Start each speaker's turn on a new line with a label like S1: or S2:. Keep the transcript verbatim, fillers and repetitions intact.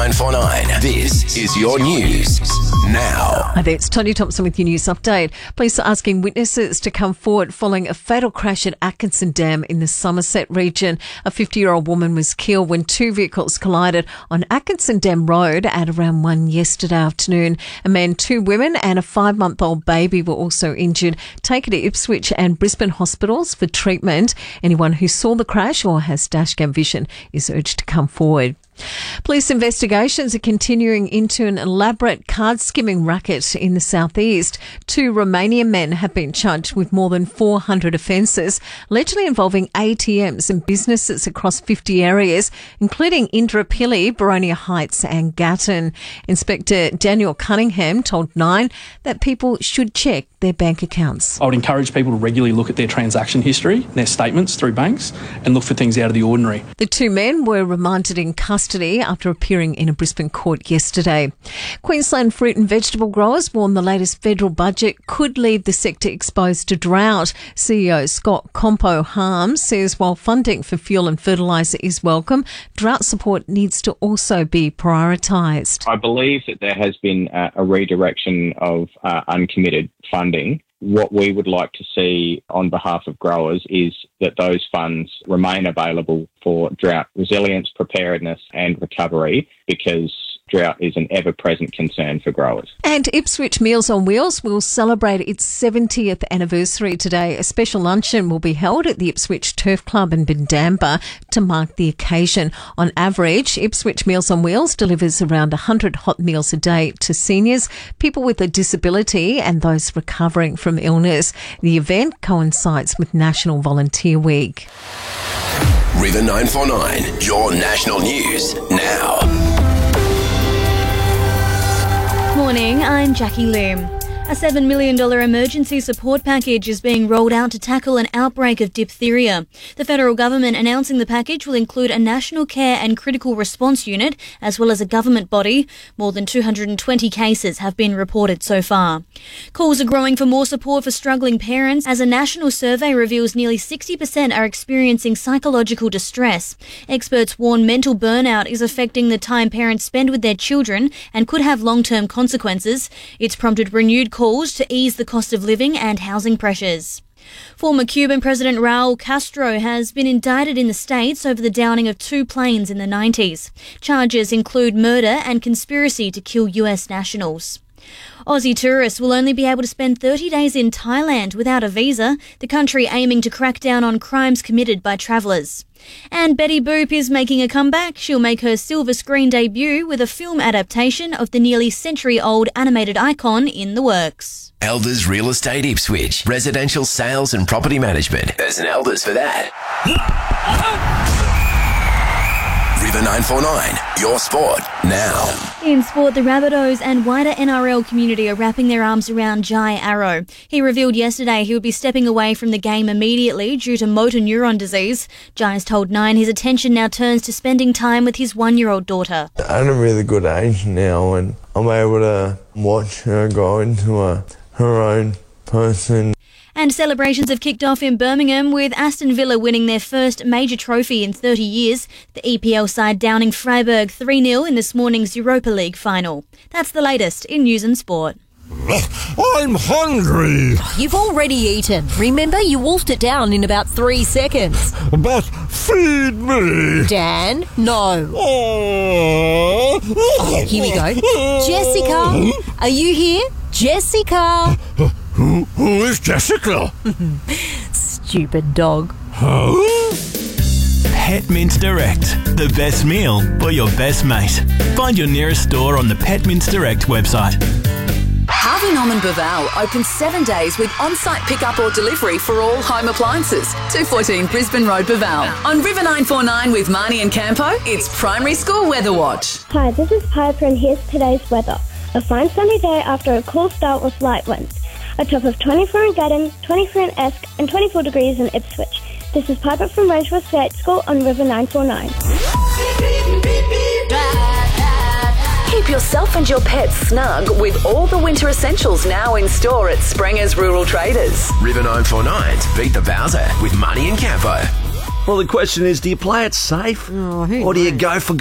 S1: nine four nine. This is your news now.
S2: Hi there, it's Tony Thompson with your news update. Police are asking witnesses to come forward following a fatal crash at Atkinson Dam in the Somerset region. A fifty-year-old woman was killed when two vehicles collided on Atkinson Dam Road at around one yesterday afternoon. A man, two women and a five-month-old baby were also injured, taken to Ipswich and Brisbane hospitals for treatment. Anyone who saw the crash or has dashcam vision is urged to come forward. Police investigations are continuing into an elaborate card skimming racket in the southeast. Two Romanian men have been charged with more than four hundred offences, allegedly involving A T Ms and businesses across fifty areas, including Indooroopilly, Boronia Heights and Gatton. Inspector Daniel Cunningham told Nine that people should check their bank accounts.
S3: I would encourage people to regularly look at their transaction history, their statements through banks, and look for things out of the ordinary.
S2: The two men were remanded in custody after appearing in a Brisbane court yesterday. Queensland fruit and vegetable growers warn the latest federal budget could leave the sector exposed to drought. C E O Scott Compo Harms says while funding for fuel and fertiliser is welcome, drought support needs to also be prioritised.
S4: I believe that there has been a, a redirection of uh, uncommitted funding. What we would like to see on behalf of growers is that those funds remain available for drought resilience, preparedness and recovery, because drought is an ever-present concern for growers.
S2: And Ipswich Meals on Wheels will celebrate its seventieth anniversary today. A special luncheon will be held at the Ipswich Turf Club in Bindamba to mark the occasion. On average, Ipswich Meals on Wheels delivers around one hundred hot meals a day to seniors, people with a disability and those recovering from illness. The event coincides with National Volunteer Week.
S1: River nine four nine, your national news now.
S5: Morning, I'm Jackie Lim. A seven million dollars emergency support package is being rolled out to tackle an outbreak of diphtheria. The federal government announcing the package will include a national care and critical response unit as well as a government body. More than two hundred twenty cases have been reported so far. Calls are growing for more support for struggling parents as a national survey reveals nearly sixty percent are experiencing psychological distress. Experts warn mental burnout is affecting the time parents spend with their children and could have long-term consequences. It's prompted renewed calls to ease the cost of living and housing pressures. Former Cuban President Raul Castro has been indicted in the States over the downing of two planes in the nineties. Charges include murder and conspiracy to kill U S nationals. Aussie tourists will only be able to spend thirty days in Thailand without a visa, the country aiming to crack down on crimes committed by travellers. And Betty Boop is making a comeback. She'll make her silver screen debut with a film adaptation of the nearly century-old animated icon in the works.
S1: Elders Real Estate Ipswich. Residential sales and property management. There's an Elders for that. River nine four nine, your sport now.
S5: In sport, the Rabbitohs and wider N R L community are wrapping their arms around Jai Arrow. He revealed yesterday he would be stepping away from the game immediately due to motor neuron disease. Jai has told Nine his attention now turns to spending time with his one-year-old daughter.
S6: I'm at a really good age now and I'm able to watch her grow into a, her own person.
S5: And celebrations have kicked off in Birmingham with Aston Villa winning their first major trophy in thirty years. The E P L side downing Freiburg three nil in this morning's Europa League final. That's the latest in news and sport.
S7: I'm hungry.
S8: You've already eaten. Remember, you wolfed it down in about three seconds.
S7: But feed me.
S8: Dan, no.
S7: Oh.
S8: Here we go. Jessica, are you here? Jessica.
S7: Who, who is Jessica?
S8: Stupid dog.
S7: Huh?
S9: Pet Mint Direct, the best meal for your best mate. Find your nearest store on the Pet Mint Direct website.
S10: Harvey Norman Baval open seven days with on-site pickup or delivery for all home appliances. two fourteen Brisbane Road, Baval. On River nine four nine with Marnie and Campo, it's Primary School Weather Watch.
S11: Hi, this is Piper and here's today's weather. A fine sunny day after a cool start with light winds. A top of twenty-four in Gatton, twenty-three in Esk and twenty-four degrees in Ipswich. This is Piper from Rangeworth State School on River nine four nine.
S10: Keep yourself and your pets snug with all the winter essentials now in store at Sprenger's Rural Traders.
S1: River nine four nine's Beat the Bowser with Money and Campo.
S12: Well, the question is, do you play it safe
S2: Oh,
S12: or do you go for